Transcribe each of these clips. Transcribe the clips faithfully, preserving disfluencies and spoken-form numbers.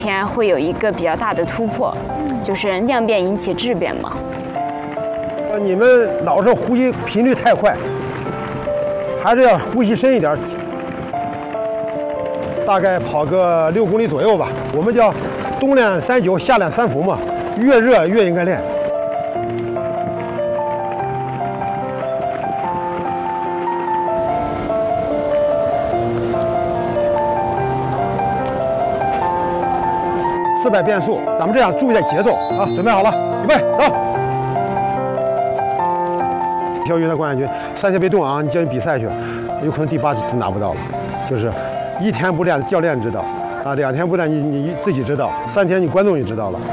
天会有一个比较大的突破，就是量变引起质变嘛。 你们老是呼吸频率太快，还是要呼吸深一点。大概跑个六公里左右吧。我们叫冬练三九，夏练三伏嘛，越热越应该练。 四百变速，咱们这样注意点节奏啊！准备好了，预备，走！跳跃的冠军，三千别动啊！你叫你比赛去，有可能第八就拿不到了。就是一天不练，教练知道啊；两天不练，你你自己知道；三天你观众就知道了。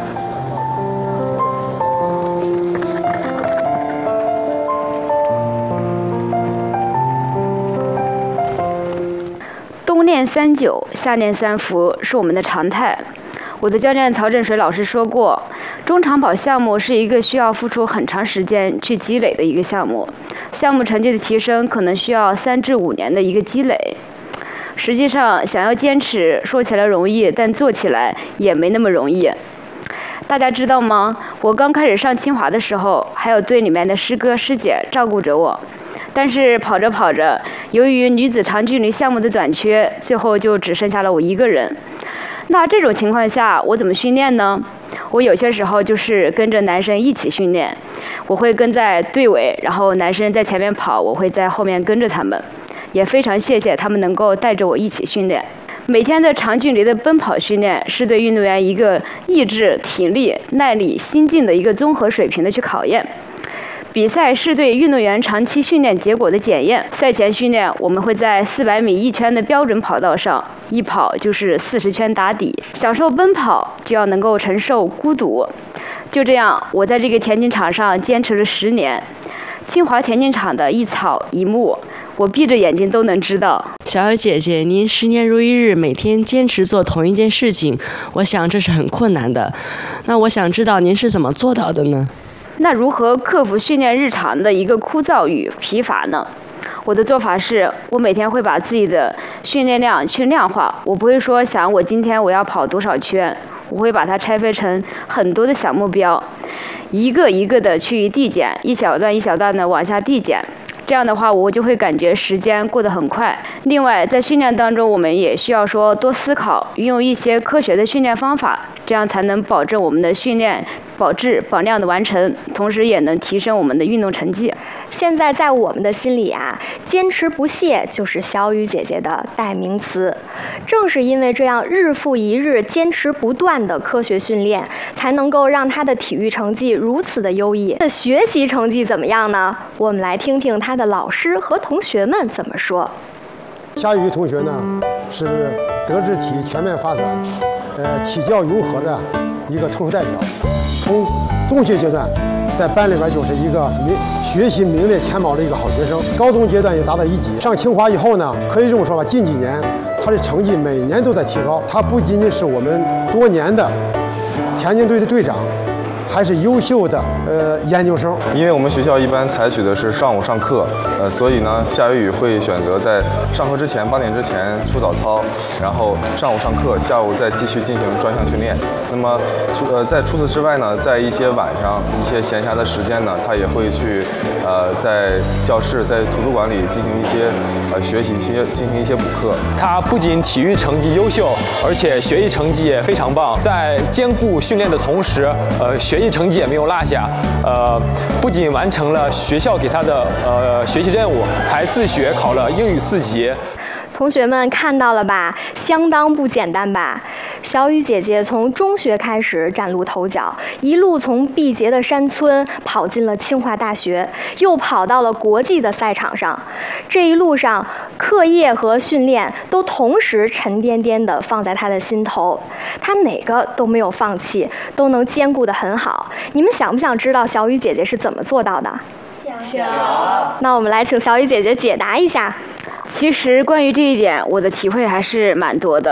冬练三九，夏练三伏是我们的常态。 我的教练曹振水老师说过，中长跑项目是一个需要付出很长时间去积累的一个项目，项目成绩的提升可能需要三至五年的一个积累。实际上，想要坚持，说起来容易，但做起来也没那么容易。大家知道吗？我刚开始上清华的时候，还有队里面的师哥师姐照顾着我，但是跑着跑着，由于女子长距离项目的短缺，最后就只剩下了我一个人。 那这种情况下，我怎么训练呢？我有些时候就是跟着男生一起训练，我会跟在队尾，然后男生在前面跑，我会在后面跟着他们。也非常谢谢他们能够带着我一起训练。每天的长距离的奔跑训练是对运动员一个意志、体力、耐力、心境的一个综合水平的去考验。 比赛是对运动员长期训练结果的检验。赛前训练，我们会在四百米一圈的标准跑道上，一跑就是四十圈打底。享受奔跑，就要能够承受孤独。就这样，我在这个田径场上坚持了十年。清华田径场的一草一木，我闭着眼睛都能知道。 小雨姐姐，您十年如一日，每天坚持做同一件事情，我想这是很困难的。那我想知道您是怎么做到的呢？ 那如何克服训练日常的一个枯燥与疲乏呢？我的做法是，我每天会把自己的训练量去量化。我不会说想我今天我要跑多少圈，我会把它拆分成很多的小目标，一个一个的去递减，一小段一小段的往下递减。 这样的话，我就会感觉时间过得很快。另外，在训练当中，我们也需要说多思考，运用一些科学的训练方法，这样才能保证我们的训练保质保量的完成，同时也能提升我们的运动成绩。 现在在我们的心里啊，坚持不懈就是小雨姐姐的代名词。正是因为这样日复一日坚持不断的科学训练，才能够让她的体育成绩如此的优异。的学习成绩怎么样呢？我们来听听她的老师和同学们怎么说。 夏雨同学呢，是德智体全面发展，呃，体教融合的一个特殊代表。从中学阶段，在班里边就是一个名学习名列前茅的一个好学生。高中阶段也达到一级。上清华以后呢，可以这么说吧，近几年他的成绩每年都在提高。他不仅仅是我们多年的田径队的队长。 还是优秀的呃研究生， 因为我们学校一般采取的是上午上课，呃，所以呢，夏雨雨会选择在上课之前八点之前出早操，然后上午上课，下午再继续进行专项训练。那么除呃在除此之外呢，在一些晚上一些闲暇的时间呢，他也会去呃在教室、在图书馆里进行一些呃学习、些进行一些补课。 他不仅体育成绩优秀，而且学习成绩也非常棒，在兼顾训练的同时，呃学。 学习成绩也没有落下，呃，不仅完成了学校给他的呃学习任务，还自学考了英语四级。 同学们看到了吧？相当不简单吧？小雨姐姐从中学开始崭露头角，一路从毕节的山村跑进了清华大学，又跑到了国际的赛场上。这一路上，课业和训练都同时沉甸甸地放在她的心头，她哪个都没有放弃，都能兼顾得很好。你们想不想知道小雨姐姐是怎么做到的？想。那我们来请小雨姐姐解答一下。 其实关于这一点，我的体会还是蛮多的。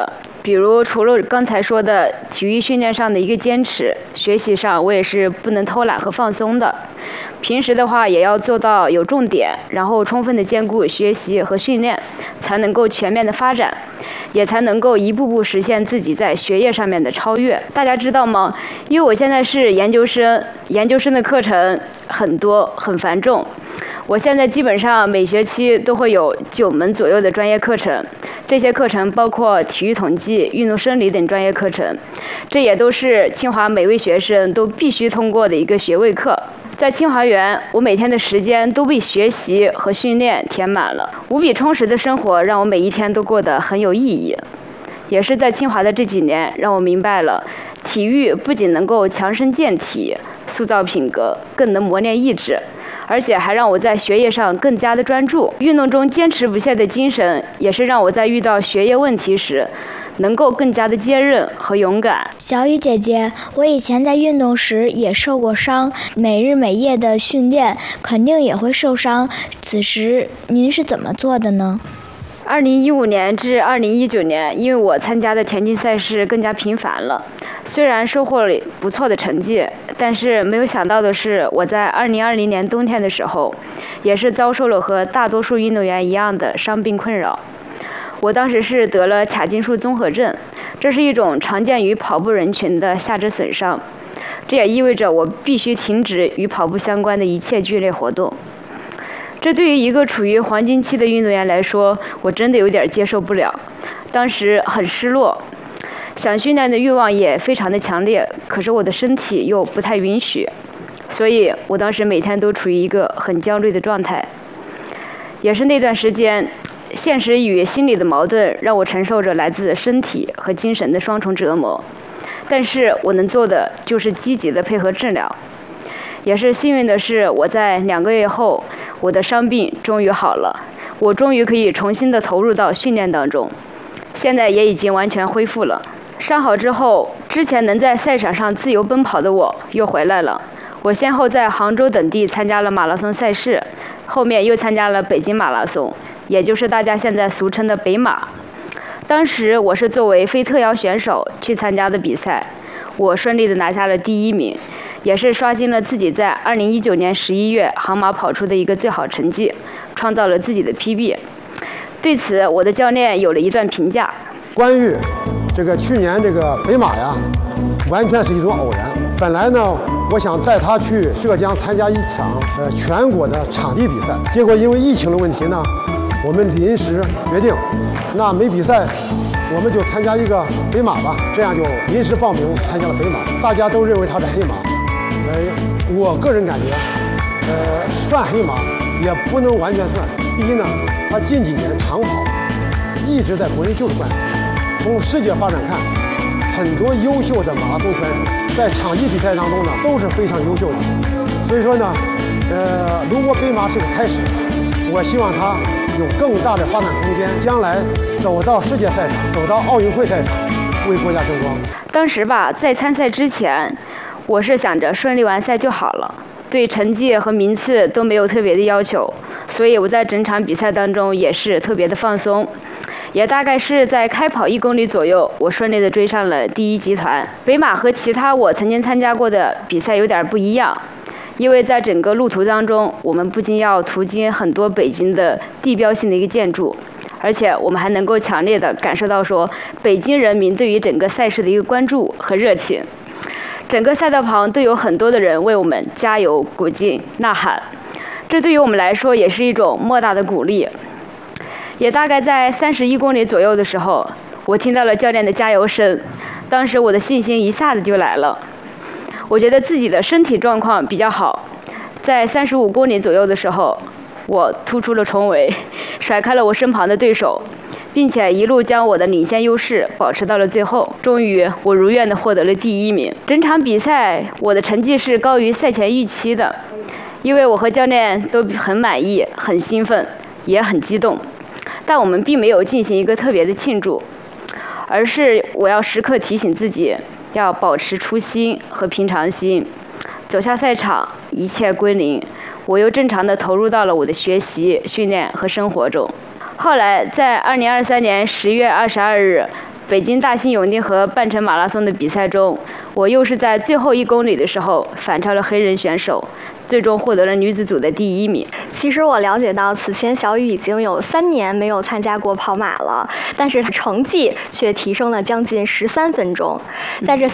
比如除了刚才说的体育训练上的一个坚持，学习上我也是不能偷懒和放松的。平时的话也要做到有重点，然后充分的兼顾学习和训练，才能够全面的发展，也才能够一步步实现自己在学业上面的超越。大家知道吗？因为我现在是研究生，研究生的课程很多，很繁重。我现在基本上每学期都会有九门左右的专业课程，这些课程包括体育统计、运动生理等专业课程，这也都是清华每位学生都必须通过的一个学位课。在清华园，我每天的时间都被学习和训练填满了，无比充实的生活让我每一天都过得很有意义。也是在清华的这几年，让我明白了体育不仅能够强身健体、塑造品格，更能磨练意志，而且还让我在学业上更加的专注。运动中坚持不懈的精神，也是让我在遇到学业问题时能够更加的坚韧和勇敢。 小雨姐姐，我以前在运动时也受过伤，每日每夜的训练肯定也会受伤，此时您是怎么做的呢？ 二零一五年至二零一九年，因为我参加的田径赛事更加频繁了，虽然收获了不错的成绩，但是没有想到的是，我在二零二零年冬天的时候，也是遭受了和大多数运动员一样的伤病困扰。我当时是得了髂胫束综合症，这是一种常见于跑步人群的下肢损伤，这也意味着我必须停止与跑步相关的一切剧烈活动。这对于一个处于黄金期的运动员来说，我真的有点接受不了。当时很失落，想训练的欲望也非常的强烈，可是我的身体又不太允许，所以我当时每天都处于一个很焦虑的状态。也是那段时间，现实与心理的矛盾让我承受着来自身体和精神的双重折磨，但是我能做的就是积极的配合治疗。也是幸运的是，我在两个月后，我的伤病终于好了，我终于可以重新的投入到训练当中，现在也已经完全恢复了。伤好之后，之前能在赛场上自由奔跑的我又回来了。我先后在杭州等地参加了马拉松赛事，后面又参加了北京马拉松，也就是大家现在俗称的北马。当时我是作为非特邀选手去参加的比赛，我顺利的拿下了第一名，也是刷新了自己在二零一九年十一月杭马跑出的一个最好成绩，创造了自己的 P B。 对此，我的教练有了一段评价： 关于这个去年这个北马呀，完全是一种偶然。本来呢，我想带他去浙江参加一场呃全国的场地比赛，结果因为疫情的问题呢，我们临时决定，那没比赛，我们就参加一个北马吧。这样就临时报名参加了北马，大家都认为它是黑马。呃，我个人感觉，呃，算黑马也不能完全算。第一呢，它近几年长跑一直在国内就是冠军。从世界发展看，很多优秀的马拉松选手在场地比赛当中呢都是非常优秀的。所以说呢，呃，如果北马是个开始，我希望它有更大的发展空间，将来走到世界赛场，走到奥运会赛场，为国家争光。 当时吧，在参赛之前，我是想着顺利完赛就好了，对成绩和名次都没有特别的要求，所以我在整场比赛当中也是特别的放松。也大概是在开跑一公里左右，我顺利的追上了第一集团。北马和其他我曾经参加过的比赛有点不一样，因为在整个路途当中，我们不仅要途经很多北京的地标性的一个建筑，而且我们还能够强烈的感受到说北京人民对于整个赛事的一个关注和热情。整个赛道旁都有很多的人为我们加油鼓劲呐喊，这对于我们来说也是一种莫大的鼓励。也大概在三十一公里左右的时候，我听到了教练的加油声，当时我的信心一下子就来了。我觉得自己的身体状况比较好，在三十五公里左右的时候，我突出了重围，甩开了我身旁的对手，并且一路将我的领先优势保持到了最后。终于，我如愿的获得了第一名。整场比赛我的成绩是高于赛前预期的，因为我和教练都很满意、很兴奋，也很激动。但我们并没有进行一个特别的庆祝，而是我要时刻提醒自己，要保持初心和平常心。走下赛场，一切归零，我又正常的投入到了我的学习、训练和生活中。后来，在二零二三年十月二十二日， 北京大兴永定河半程马拉松的比赛中，我又是在最后一公里的时候反超了黑人选手，最终获得了女子组的第一名。 其实我了解到，此前小雨已经有三年没有参加过跑马了，但是成绩却提升了将近十三分钟。在这